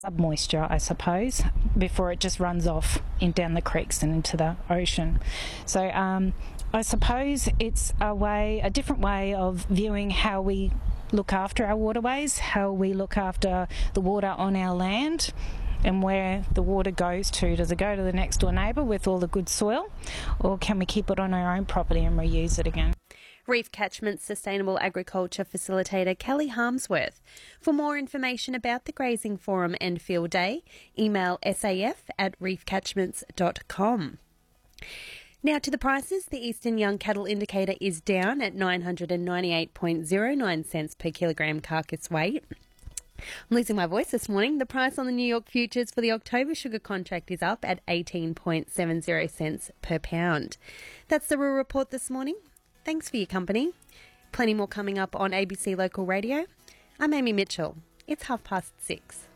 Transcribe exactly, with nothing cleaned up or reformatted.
moisture, I suppose, before it just runs off in down the creeks and into the ocean. So um, I suppose it's a way, a different way of viewing how we look after our waterways, how we look after the water on our land, and where the water goes to. Does it go to the next door neighbour with all the good soil, or can we keep it on our own property and reuse it again? Reef Catchment's Sustainable Agriculture Facilitator Kelly Harmsworth. For more information about the Grazing Forum and Field Day, email saf at reef catchments dot com. Now to the prices. The Eastern Young Cattle Indicator is down at nine hundred ninety-eight point zero nine cents per kilogram carcass weight. I'm losing my voice this morning. The price on the New York futures for the October sugar contract is up at eighteen point seven zero cents per pound. That's the Rural Report this morning. Thanks for your company. Plenty more coming up on A B C Local Radio. I'm Amy Mitchell. It's half past six.